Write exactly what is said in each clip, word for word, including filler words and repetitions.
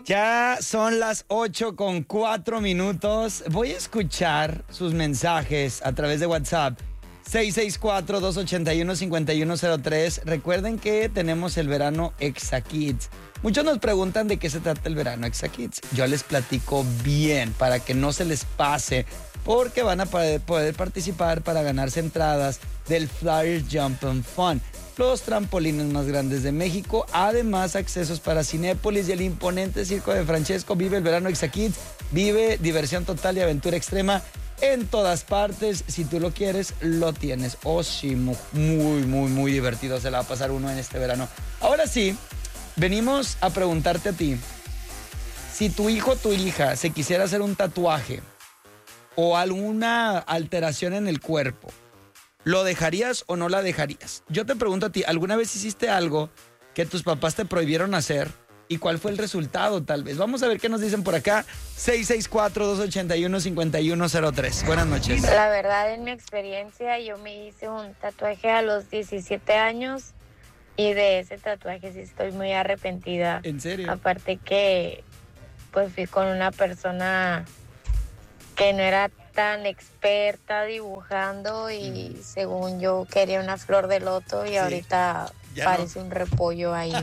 Ya son las ocho con cuatro minutos. Voy a escuchar sus mensajes a través de WhatsApp. seis seis cuatro, dos ocho uno, cinco uno cero tres. Recuerden que tenemos el verano Exa Kids. Muchos nos preguntan de qué se trata el verano Exa Kids. Yo les platico bien para que no se les pase, porque van a poder participar para ganarse entradas del Flyers Jump and Fun, los trampolines más grandes de México. Además, accesos para Cinépolis y el imponente Circo de Francesco. Vive el verano Exa Kids. Vive diversión total y aventura extrema en todas partes. Si tú lo quieres, lo tienes. Oh, sí, muy, muy, muy divertido se la va a pasar uno en este verano. Ahora sí, venimos a preguntarte a ti. Si tu hijo o tu hija se quisiera hacer un tatuaje o alguna alteración en el cuerpo, ¿lo dejarías o no la dejarías? Yo te pregunto a ti, ¿alguna vez hiciste algo que tus papás te prohibieron hacer? ¿Y cuál fue el resultado, tal vez? Vamos a ver qué nos dicen por acá. seis seis cuatro, dos ocho uno, cinco uno cero tres. Buenas noches. La verdad, en mi experiencia, yo me hice un tatuaje a los diecisiete años y de ese tatuaje sí estoy muy arrepentida. ¿En serio? Aparte que, pues, fui con una persona que no era tan experta dibujando y mm. según yo quería una flor de loto y sí. Ahorita ya parece no. un repollo ahí.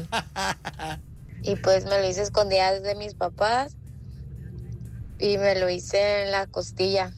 Y pues me lo hice escondidas de mis papás y me lo hice en la costilla.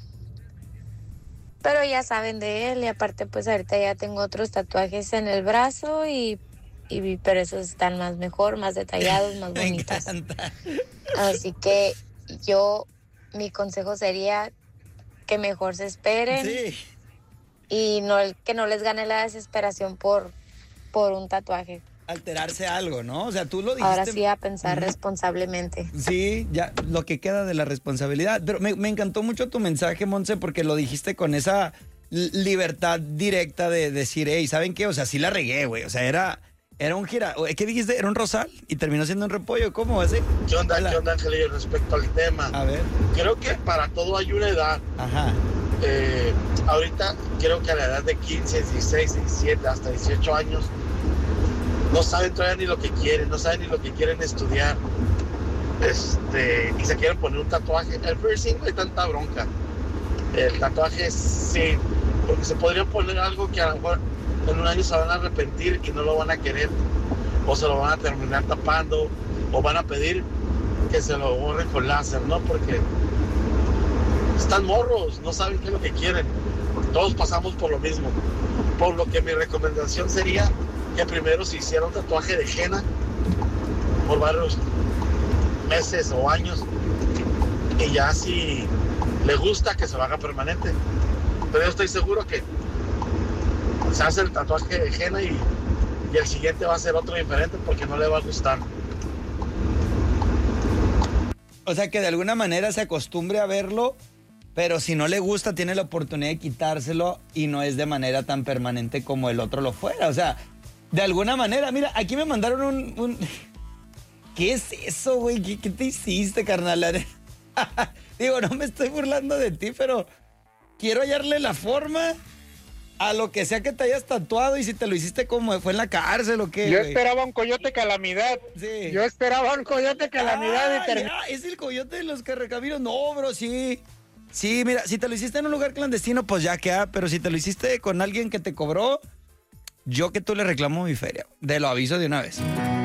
Pero ya saben de él y aparte pues ahorita ya tengo otros tatuajes en el brazo y, y pero esos están más mejor, más detallados, más bonitos. Así que yo, mi consejo sería que mejor se esperen sí. y no que no les gane la desesperación por, por un tatuaje. Alterarse algo, ¿no? O sea, tú lo dijiste. Ahora sí a pensar uh-huh. responsablemente. Sí, ya lo que queda de la responsabilidad. Pero me, me encantó mucho tu mensaje, Monse, porque lo dijiste con esa libertad directa de decir, hey, ¿saben qué? O sea, sí la regué, güey. O sea, era, era un gira... ¿Qué dijiste? ¿Era un rosal? Y terminó siendo un repollo. ¿Cómo va a ser? ¿Qué onda, Hola. ¿Qué onda, Angelillo? Respecto al tema. A ver. Creo que para todo hay una edad. Ajá. Eh, ahorita creo que a la edad de quince, dieciséis, diecisiete, hasta dieciocho años, no saben todavía ni lo que quieren, no saben ni lo que quieren estudiar. Este, y se quieren poner un tatuaje. El piercing no hay tanta bronca. El tatuaje sí, porque se podría poner algo que a lo mejor en un año se van a arrepentir y no lo van a querer, o se lo van a terminar tapando, o van a pedir que se lo borren con láser, ¿no? Porque están morros, no saben qué es lo que quieren. Todos pasamos por lo mismo. Por lo que mi recomendación sería que primero se hiciera un tatuaje de henna por varios meses o años y ya si le gusta que se lo haga permanente. Pero yo estoy seguro que se hace el tatuaje de henna y, y el siguiente va a ser otro diferente porque no le va a gustar. O sea, que de alguna manera se acostumbre a verlo, pero si no le gusta tiene la oportunidad de quitárselo y no es de manera tan permanente como el otro lo fuera. O sea, de alguna manera, mira, aquí me mandaron un... un... ¿Qué es eso, güey? ¿Qué, ¿Qué te hiciste, carnal? Digo, no me estoy burlando de ti, pero quiero hallarle la forma a lo que sea que te hayas tatuado y si te lo hiciste como fue en la cárcel o qué. Yo güey. esperaba un coyote calamidad. Sí. Yo esperaba un coyote calamidad. Ah, y term... ya, es el coyote de los carrecaminos. No, bro, sí. Sí, mira, si te lo hiciste en un lugar clandestino, pues ya queda, pero si te lo hiciste con alguien que te cobró, yo que tú le reclamo mi feria. Te lo aviso de una vez.